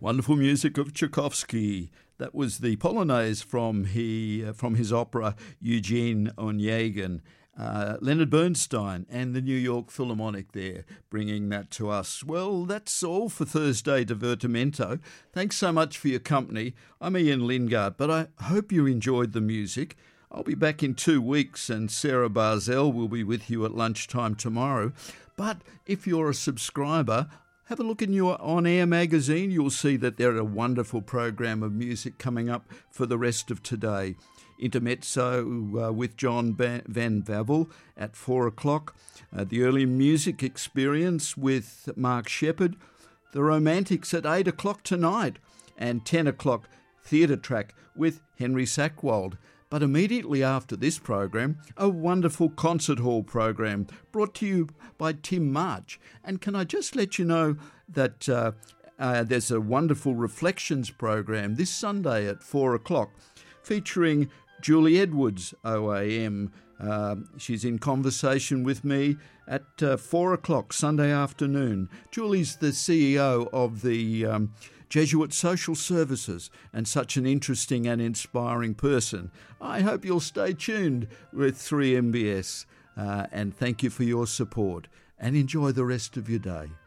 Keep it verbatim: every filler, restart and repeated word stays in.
Wonderful music of Tchaikovsky. That was the Polonaise from he uh, from his opera Eugene Onegin. Uh, Leonard Bernstein and the New York Philharmonic there bringing that to us. Well, that's all for Thursday Divertimento. Thanks so much for your company. I'm Ian Lingard, but I hope you enjoyed the music. I'll be back in two weeks and Sarah Barzell will be with you at lunchtime tomorrow. But if you're a subscriber, have a look in your on-air magazine. You'll see that there's a wonderful program of music coming up for the rest of today. Intermezzo uh, with John Van Vavel at four o'clock. Uh, the early music experience with Mark Shepherd. The Romantics at eight o'clock tonight. And ten o'clock Theatre Track with Henry Sackwald. But immediately after this program, a wonderful concert hall program brought to you by Tim March. And can I just let you know that uh, uh, there's a wonderful Reflections program this Sunday at four o'clock featuring Julie Edwards, O A M. Uh, she's in conversation with me at uh, four o'clock Sunday afternoon. Julie's the C E O of the Um, Jesuit Social Services and such an interesting and inspiring person. I hope you'll stay tuned with three M B S uh, and thank you for your support and enjoy the rest of your day.